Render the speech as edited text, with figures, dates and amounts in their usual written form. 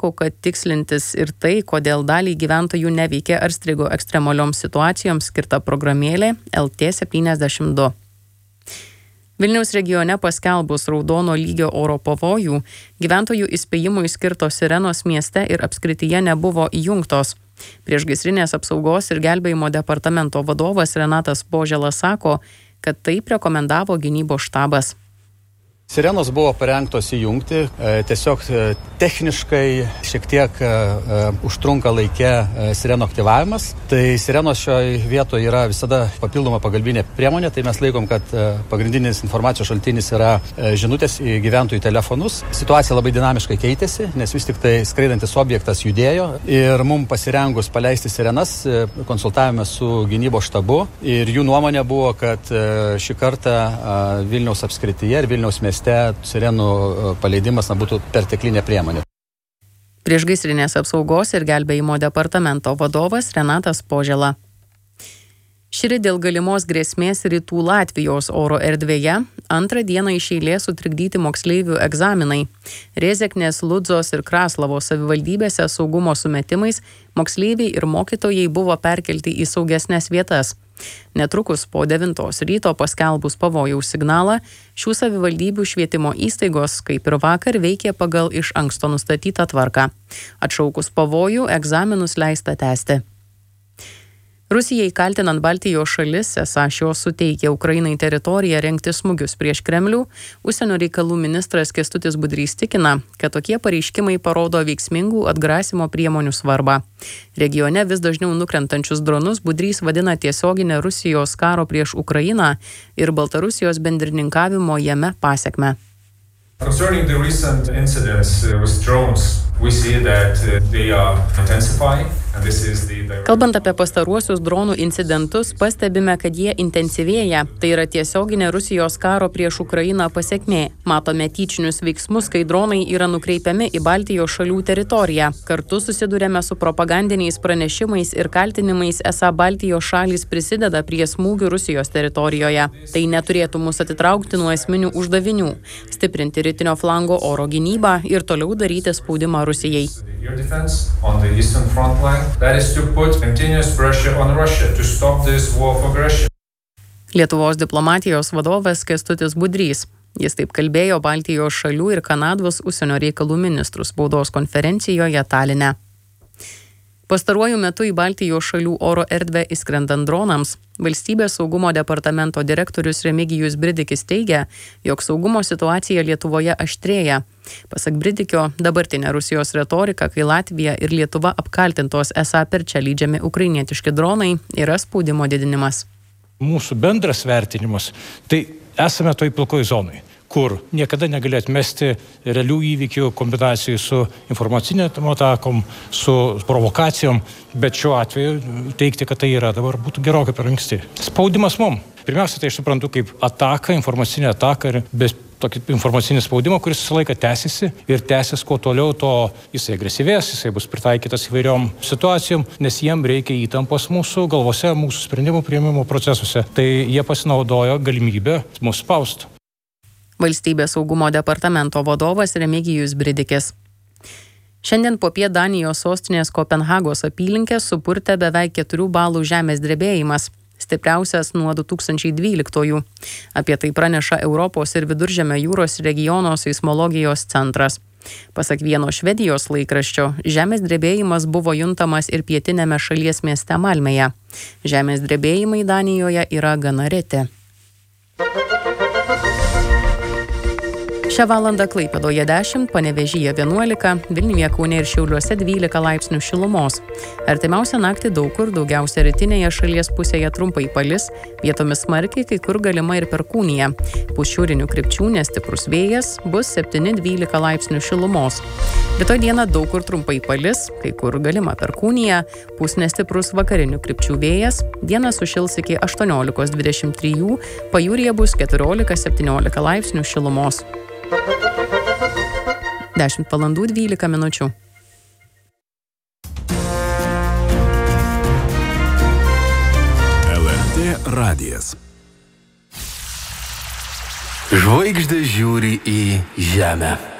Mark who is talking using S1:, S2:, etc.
S1: sako, kad tikslintis ir tai, kodėl daliai gyventojų neveikia ar strigo ekstremalioms situacijoms skirta programėlė LT72. Vilniaus regione paskelbus raudono lygio oro pavojų, gyventojų įspėjimui skirtos sirenos mieste ir apskrityje nebuvo įjungtos. Priešgaisrinės apsaugos ir gelbėjimo departamento vadovas Renatas Požėlas sako, kad taip rekomendavo gynybos štabas.
S2: Sirenos buvo parengtos įjungti, tiesiog techniškai šiek tiek užtrunka laike sirenų aktyvavimas. Tai sirenos šioje vietoje yra visada papildoma pagalbinė priemonė, tai mes laikom, kad pagrindinis informacijos šaltinis yra žinutės į gyventojų telefonus. Situacija labai dinamiškai keitėsi, nes vis tik tai skraidantis objektas judėjo ir mums pasirengus paleisti sirenas, konsultavome su gynybos štabu ir jų nuomonė buvo, kad šį kartą Vilniaus apskrityje ir Vilniaus mieste sirenų paleidimas būtų perteklinė priemonė.
S1: Priešgaisrinės apsaugos ir gelbėjimo departamento vadovas Renatas Požėla. Šįryt dėl galimos grėsmės rytų Latvijos oro erdvėje antrą dieną iš eilės sutrikdyti moksleivių egzaminai. Rėzeknės, Ludzos ir Kraslavos savivaldybėse saugumo sumetimais moksleiviai ir mokytojai buvo perkelti į saugesnes vietas. Netrukus po 9 ryto paskelbus pavojaus signalą, šių savivaldybių švietimo įstaigos, kaip ir vakar, veikė pagal iš anksto nustatytą tvarką. Atšaukus pavojų, egzaminus leista tęsti. Rusijai kaltinant Baltijos šalis, esą šios suteikia Ukrainai teritoriją rengti smūgius prieš Kremlių, užsienio reikalų ministras Kęstutis Budrys tikina, kad tokie pareiškimai parodo veiksmingų atgrasimo priemonių svarbą. Regione vis dažniau nukrentančius dronus Budrys vadina tiesioginę Rusijos karo prieš Ukrainą ir Baltarusijos bendrininkavimo jame pasekme.
S3: Concerning the recent incidents with drones, we see that they are intensifying.
S1: Kalbant apie pastaruosius dronų incidentus, pastebime, kad jie intensyvėja. Tai yra tiesioginė Rusijos karo prieš Ukrainą pasekmė. Matome tyčinius veiksmus, kai dronai yra nukreipiami į Baltijos šalių teritoriją. Kartu susidurėme su propagandiniais pranešimais ir kaltinimais, esą Baltijos šalys prisideda prie smūgių Rusijos teritorijoje. Tai neturėtų mus atitraukti nuo esminių uždavinių – stiprinti rytinio flango oro gynybą ir toliau daryti spaudimą Rusijai. Lietuvos diplomatijos vadovas Kęstutis Budrys. Jis taip kalbėjo Baltijos šalių ir Kanados užsienio reikalų ministrų spaudos konferencijoje Taline. Pastaruoju metu į Baltijos šalių oro erdvę įskrendant dronams, Valstybės saugumo departamento direktorius Remigijus Bridikis teigia, jog saugumo situacija Lietuvoje aštrėja. Pasak Bridikio, dabartinė Rusijos retorika, kai Latvija ir Lietuva apkaltintos esą per čia leidžiami ukrainietiški dronai, yra spaudimo didinimas.
S4: Mūsų bendras vertinimas, tai esame toj pilkoj zonai, kur niekada negali atmesti realių įvykių kombinacijų su informacinėm atakom, su provokacijom, bet šiuo atveju teikti, kad tai yra dabar būtų gerokai per anksti. Spaudimas mum. Pirmiausia, tai aš suprantu kaip ataka, informacinė ataka ir bez tokį informacinį spaudimą, kuris visą laiką tęsiasi ir tęsis kuo toliau, to jisai agresyvės, jisai bus pritaikytas įvairiom situacijom, nes jiem reikia įtampos mūsų galvose, mūsų sprendimų priėmimo procesuose. Tai jie pasinaudojo galimybę mus spausti.
S1: Valstybės saugumo departamento vadovas Remigijus Bridikis. Šiandien popiet Danijos sostinės Kopenhagos apylinkės supurtė beveik 4 balų žemės drebėjimas, stipriausias nuo 2012. Apie tai praneša Europos ir Viduržemio jūros regiono seismologijos centras. Pasak vieno Švedijos laikraščio, žemės drebėjimas buvo juntamas ir pietiniame šalies mieste Malmėje. Žemės drebėjimai Danijoje yra gana reti. Šią valandą Klaipėdoje 10, Panevėžyje 11, Vilniuje, Kaune ir Šiauliuose 12 laipsnių šilumos. Artimiausią naktį daug kur, daugiausia rytinėje šalies pusėje trumpai palis, vietomis smarkiai, kai kur galima ir perkūnija. Pūs šiaurinių krypčių nestiprus vėjas, bus 7-12 laipsnių šilumos. Rytoj dieną daug kur trumpai palis, kai kur galima perkūnija, pūs nestiprus vakarinių krypčių vėjas, dieną sušils iki 18-23, pajūryje bus 14-17 laipsnių šilumos. 10 valandų 12 minučių.
S5: LRT radijas. Žvaigždės žiūri į žemę.